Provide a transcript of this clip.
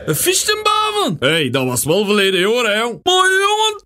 Een fistenbaven. Hé, dat was wel verleden jaar, hè, jong. Maar jongen,